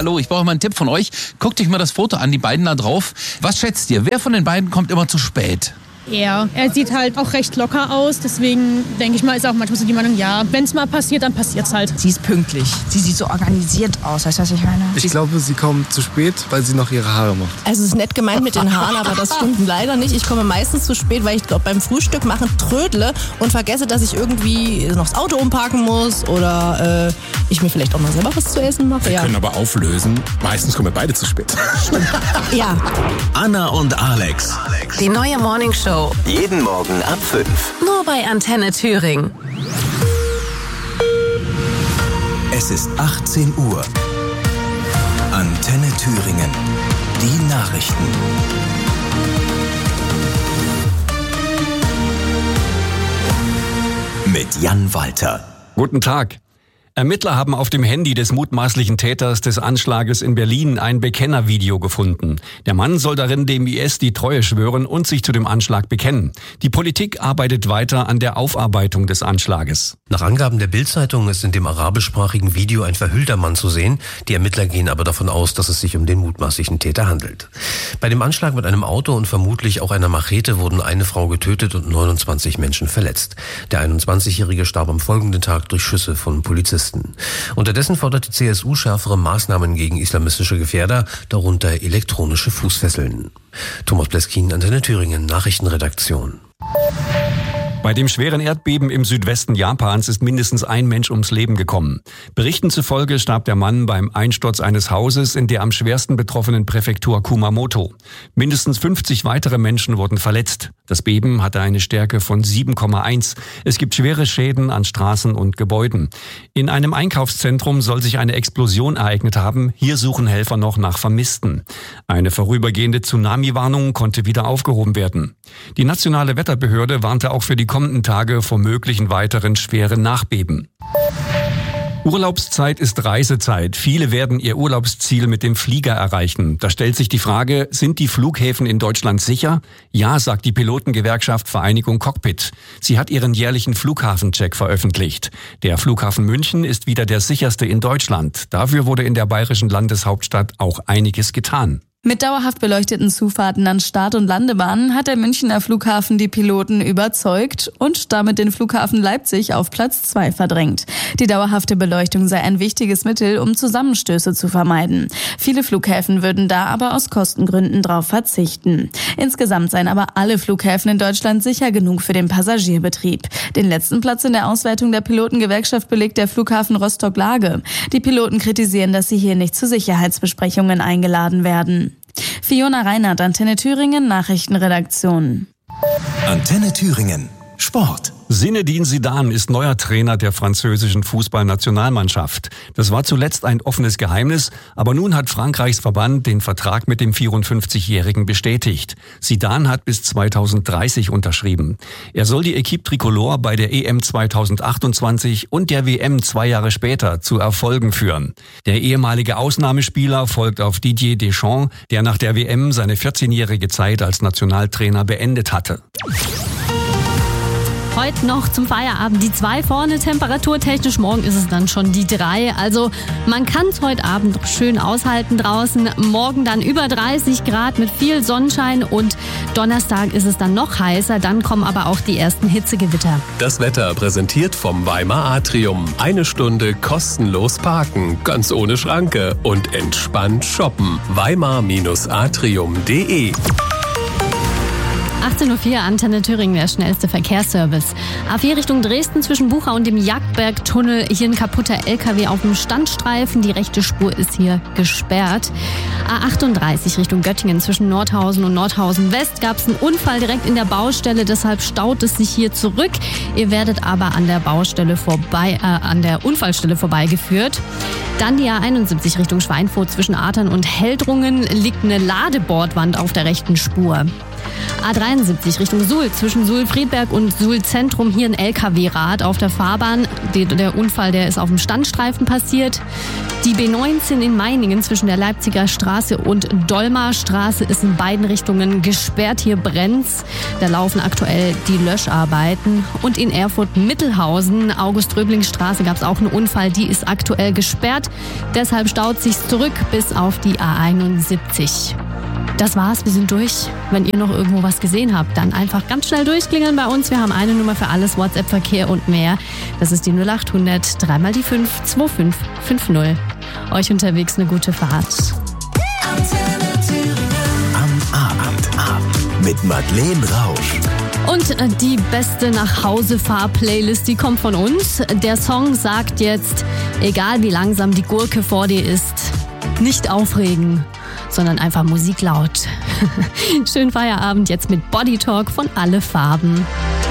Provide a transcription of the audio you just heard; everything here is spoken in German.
Hallo, ich brauche mal einen Tipp von euch. Guckt euch mal das Foto an, die beiden da drauf. Was schätzt ihr? Wer von den beiden kommt immer zu spät? Er sieht halt auch recht locker aus, deswegen denke ich mal, ist auch manchmal so die Meinung, ja, wenn es mal passiert, dann passiert es halt. Sie ist pünktlich, sie sieht so organisiert aus, weißt du, was ich meine? Ich glaube, sie kommt zu spät, weil sie noch ihre Haare macht. Also es ist nett gemeint mit den Haaren, aber das stimmt leider nicht. Ich komme meistens zu spät, weil ich glaube beim Frühstück machen trödle und vergesse, dass ich irgendwie noch das Auto umparken muss oder ich mir vielleicht auch mal selber was zu essen mache. Wir können aber auflösen, meistens kommen wir beide zu spät. Ja. Anna und Alex. Die neue Morningshow. Jeden Morgen ab 5. Nur bei Antenne Thüringen. Es ist 18 Uhr. Antenne Thüringen. Die Nachrichten. Mit Jan Walter. Guten Tag. Ermittler haben auf dem Handy des mutmaßlichen Täters des Anschlages in Berlin ein Bekennervideo gefunden. Der Mann soll darin dem IS die Treue schwören und sich zu dem Anschlag bekennen. Die Politik arbeitet weiter an der Aufarbeitung des Anschlages. Nach Angaben der Bild-Zeitung ist in dem arabischsprachigen Video ein verhüllter Mann zu sehen. Die Ermittler gehen aber davon aus, dass es sich um den mutmaßlichen Täter handelt. Bei dem Anschlag mit einem Auto und vermutlich auch einer Machete wurden eine Frau getötet und 29 Menschen verletzt. Der 21-Jährige starb am folgenden Tag durch Schüsse von Polizisten. Unterdessen fordert die CSU schärfere Maßnahmen gegen islamistische Gefährder, darunter elektronische Fußfesseln. Thomas Bleskin, Antenne Thüringen, Nachrichtenredaktion. Bei dem schweren Erdbeben im Südwesten Japans ist mindestens ein Mensch ums Leben gekommen. Berichten zufolge starb der Mann beim Einsturz eines Hauses in der am schwersten betroffenen Präfektur Kumamoto. Mindestens 50 weitere Menschen wurden verletzt. Das Beben hatte eine Stärke von 7,1. Es gibt schwere Schäden an Straßen und Gebäuden. In einem Einkaufszentrum soll sich eine Explosion ereignet haben. Hier suchen Helfer noch nach Vermissten. Eine vorübergehende Tsunami-Warnung konnte wieder aufgehoben werden. Die nationale Wetterbehörde warnte auch für die kommenden Tage vor möglichen weiteren schweren Nachbeben. Urlaubszeit ist Reisezeit. Viele werden ihr Urlaubsziel mit dem Flieger erreichen. Da stellt sich die Frage, sind die Flughäfen in Deutschland sicher? Ja, sagt die Pilotengewerkschaft Vereinigung Cockpit. Sie hat ihren jährlichen Flughafencheck veröffentlicht. Der Flughafen München ist wieder der sicherste in Deutschland. Dafür wurde in der bayerischen Landeshauptstadt auch einiges getan. Mit dauerhaft beleuchteten Zufahrten an Start- und Landebahnen hat der Münchner Flughafen die Piloten überzeugt und damit den Flughafen Leipzig auf Platz 2 verdrängt. Die dauerhafte Beleuchtung sei ein wichtiges Mittel, um Zusammenstöße zu vermeiden. Viele Flughäfen würden da aber aus Kostengründen drauf verzichten. Insgesamt seien aber alle Flughäfen in Deutschland sicher genug für den Passagierbetrieb. Den letzten Platz in der Auswertung der Pilotengewerkschaft belegt der Flughafen Rostock-Lage. Die Piloten kritisieren, dass sie hier nicht zu Sicherheitsbesprechungen eingeladen werden. Fiona Reinhardt, Antenne Thüringen, Nachrichtenredaktion. Antenne Thüringen, Sport. Zinedine Zidane ist neuer Trainer der französischen Fußballnationalmannschaft. Das war zuletzt ein offenes Geheimnis, aber nun hat Frankreichs Verband den Vertrag mit dem 54-Jährigen bestätigt. Zidane hat bis 2030 unterschrieben. Er soll die Équipe Tricolore bei der EM 2028 und der WM 2 Jahre später zu Erfolgen führen. Der ehemalige Ausnahmespieler folgt auf Didier Deschamps, der nach der WM seine 14-jährige Zeit als Nationaltrainer beendet hatte. Heute noch zum Feierabend die 2 vorne, temperaturtechnisch morgen ist es dann schon die 3. Also man kann es heute Abend schön aushalten draußen. Morgen dann über 30 Grad mit viel Sonnenschein und Donnerstag ist es dann noch heißer. Dann kommen aber auch die ersten Hitzegewitter. Das Wetter präsentiert vom Weimar Atrium. 1 Stunde kostenlos parken, ganz ohne Schranke und entspannt shoppen. Weimar-atrium.de 18.04 Uhr, Antenne Thüringen, der schnellste Verkehrsservice. A4 Richtung Dresden zwischen Bucha und dem Jagdbergtunnel. Hier ein kaputter LKW auf dem Standstreifen. Die rechte Spur ist hier gesperrt. A38 Richtung Göttingen zwischen Nordhausen und Nordhausen West gab es einen Unfall direkt in der Baustelle. Deshalb staut es sich hier zurück. Ihr werdet aber an der Baustelle an der Unfallstelle vorbeigeführt. Dann die A71 Richtung Schweinfurt zwischen Adern und Heldrungen liegt eine Ladebordwand auf der rechten Spur. A73 Richtung Suhl zwischen Suhl-Friedberg und Suhl-Zentrum hier ein LKW-Rad auf der Fahrbahn. Der Unfall, der ist auf dem Standstreifen passiert. Die B19 in Meiningen zwischen der Leipziger Straße und Dolmer Straße ist in beiden Richtungen gesperrt. Hier brennt's. Da laufen aktuell die Löscharbeiten. Und in Erfurt-Mittelhausen, August-Röbling-Straße, gab es auch einen Unfall. Die ist aktuell gesperrt. Deshalb staut sich's zurück bis auf die A71. Das war's, wir sind durch. Wenn ihr noch irgendwo was gesehen habt, dann einfach ganz schnell durchklingeln bei uns. Wir haben eine Nummer für alles, WhatsApp-Verkehr und mehr. Das ist die 0800 3 mal die 5 2550. Euch unterwegs eine gute Fahrt. Am Abend mit Madeleine Rausch. Und die beste Nachhausefahr-Playlist, die kommt von uns. Der Song sagt jetzt, egal wie langsam die Gurke vor dir ist, nicht aufregen, sondern einfach Musik laut. Schönen Feierabend jetzt mit Body Talk von Alle Farben.